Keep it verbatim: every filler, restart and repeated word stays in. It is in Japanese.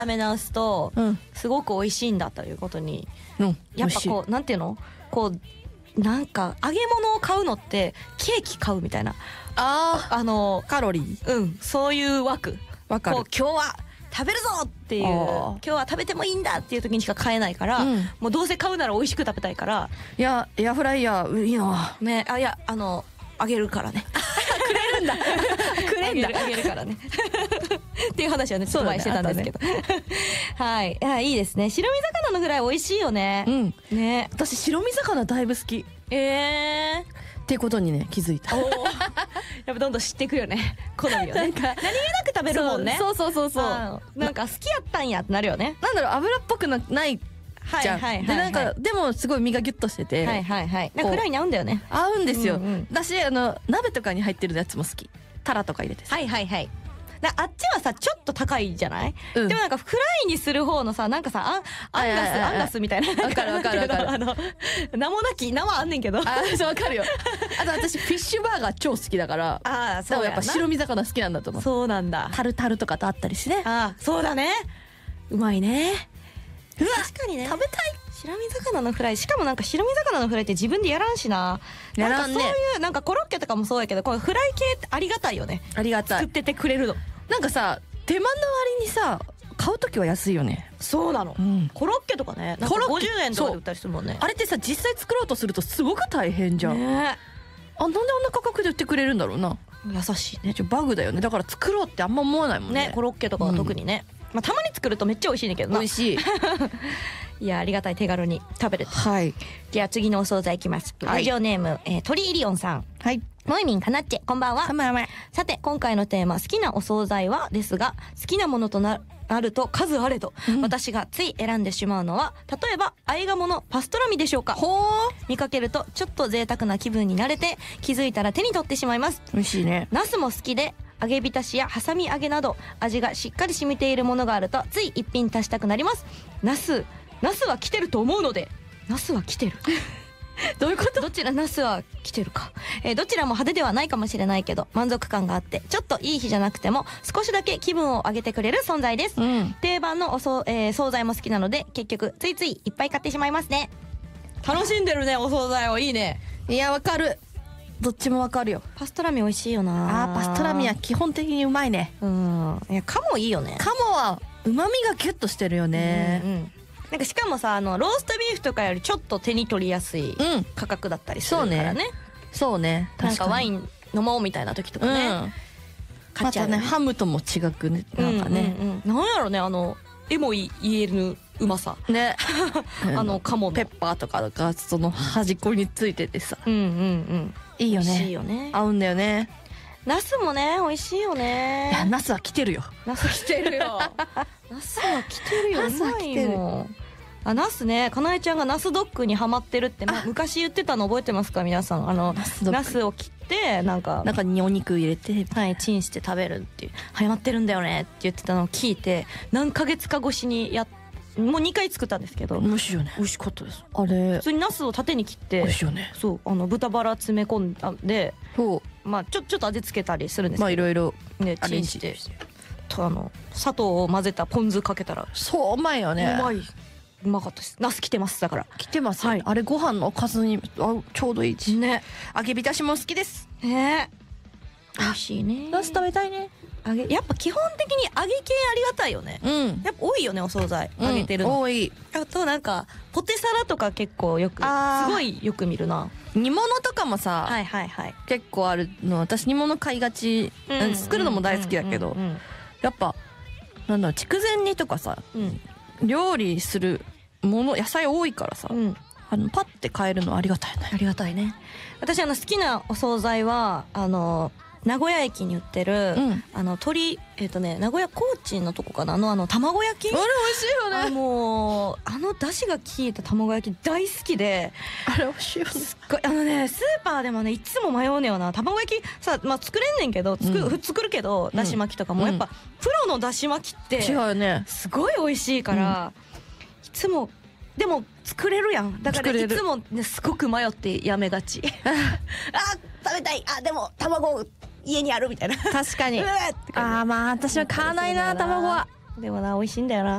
食べ直すと、 うん、 すごく美味しいんだということに、 うん、 やっぱこうなんていうのこうなんか揚げ物を買うのってケーキ買うみたいな、 ああのカロリーうんそういう枠、 わかる。 こう今日は食べるぞっていう、 あー今日は食べてもいいんだっていう時にしか買えないから、 うん、 もうどうせ買うなら美味しく食べたいからいやエアフライヤーいいな。 ね。あいやあのあげるからねくれるんだくれんだあげるあげるからねっていう話はねちょっと前してたんですけど、ね、はいいやいいですね。白身魚のフライ美味しいよね。 うんね私白身魚だいぶ好きっえーていうことにね気づいた。 おーやっぱどんどん知っていくよね好みをね。何気なく食べるもんね。 そうそうそうそうそう。 うんなんか好きやったんやってなるよね。 なんだろう油っぽくなないはいじゃん。 はいはいでなんかでもすごい身がギュッとしてて、 はいはいはいなんかフライに合うんだよね。 合うんですよ。 うんうんだしあの鍋とかに入ってるやつも好き。タラとか入れてさ。 はいはいはいだあっちはさちょっと高いじゃない、 うんでもなんかフライにする方のさなんかさアンアンガスはいはいはいはいアンガスみたいなわかるわかるわかるあの名もなき名はあんねんけどああそうわかるよ。あと私フィッシュバーガー超好きだからあ多分やっぱ白身魚好きなんだと思う。 そうなんだ。 タルタルとかとあったりしてね。 ああそうだねうまいね。 うわ確かにね食べたい。 白身魚のフライしかもなんか白身魚のフライって自分でやらんしな。 やらんねなんかそういうなんかコロッケとかもそうやけどこのフライ系ってありがたいよね。 ありがたい。 作っててくれるの。 なんかさ手間の割にさ買うときは安いよね。 そうなの、 うん、 コロッケとかねなんかコロッケごじゅうえんとかで売ったりするもんね。 あれってさ実際作ろうとするとすごく大変じゃん、 ねあなんであんな価格で売ってくれるんだろうな。 優しいね。 ちょバグだよね。だから作ろうってあんま思わないもんね。 ねコロッケとかは特にね、まあたまに作るとめっちゃ美味しいねんけどな。 美味しいいやありがたい手軽に食べれて。 はいでは次のお惣菜いきます、 はいラジオネーム、えー、鳥イリオンさん。 はいもいみんかなっちこんばんは。 こんばんは。 さて今回のテーマ好きなお惣菜はですが好きなものとなあると数あれど、 うん、 私がつい選んでしまうのは例えば合鴨のパストラミでしょうか。 ほー見かけるとちょっと贅沢な気分になれて気づいたら手に取ってしまいます。 美味しいね。 ナスも好きで揚げ浸しやハサミ揚げなど味がしっかり染みているものがあるとつい一品足したくなります。ナスナスは来てると思うのでナスは来てるどういうこと？ どちらナスは来てるか、えーどちらも派手ではないかもしれないけど満足感があってちょっといい日じゃなくても少しだけ気分を上げてくれる存在です、 うん、 定番のおそ、えー、惣菜も好きなので結局ついついいっぱい買ってしまいますね。楽しんでるねお惣菜を。いいね。 いやわかる。どっちもわかるよ。 パストラミ美味しいよな。 あーパストラミは基本的にうまいね。 うんいやカモいいよね。 カモはうまみがギュッとしてるよね。 うんうんなんかしかもさあのローストビーフとかよりちょっと手に取りやすいうん価格だったりするからね。 そうね。 なんかワインン飲もうみたいな時とかね、 うん、 買っちゃうよね。 またねハムとも違くねなんかね、 うんうんうん、なんやろねあの絵も言えるうまさねあのカモのペッパーとかがその端っこについててさうんうんうんいいよ美味しいね。 よね。 合うんだよね。 ナスもね美味しいよいやね。 ナスは来てるよ。 ナス来てるよナスは来てるよ。 ナスは来てるうまいもん。あナスねかなえちゃんがナスドッグにハマってるって、まあ、昔言ってたの覚えてますか皆さん。あのナスドッグナスを切ってなんか中にお肉入れてはいチンして食べるっていうハマってるんだよねって言ってたのを聞いて何ヶ月か越しにやもうにかい作ったんですけど美味しいよね。 美味しかったです。 あれ普通にナスを縦に切って美味しいよね。 そうあの豚バラ詰め込んだんでそまあちょちょっと味付けたりするんでうまあすけど、 いろいろねアレンジチンしてとあの砂糖を混ぜたポン酢かけたらそううまいよね。 うまいうまかったです。ナス来てますだから来てます、 はいあれご飯のおかずにあちょうどいいし、 ね揚げ浸しも好きです。 ね美味しいね。 ナス食べたいね。 揚げやっぱ基本的に揚げ系ありがたいよね。 うんやっぱ多いよねお惣菜揚げてるうん、 の、 多い。 あとなんかポテサラとか結構よくあーすごいよく見るな。 煮物とかもさ、 はいはいはい結構あるの。私煮物買いがち、 うん作るのも大好きだけど、 うんやっぱなんだろう筑前煮とかさうん料理するもの野菜多いからさ、 うん、うんあのパッて買えるのありがたいね。 ありがたいね。私あの好きなお惣菜はあの名古屋駅に売ってる、 うんあの鶏えっ、とね名古屋コーチンのとこかなあのあの卵焼きあれ美味しいよあね。 もうあの出汁が効いた卵焼き大好きであれ美味しいよね。 すっごいあのねスーパーでもねいつも迷うねよな。卵焼きさ、まあ、作れんねんけど作,、 うん作るけどだし巻きとかも、 うんやっぱプロのだし巻きって違うよね。 すごい美味しいから、いつもでも作れるやんだから作れるいつも、ね、すごく迷ってやめがちあ食べたいあでも卵家にあるみたいな確かにうわーって感じあーまあ私は買わないな卵は。 でもな美味しいんだよな。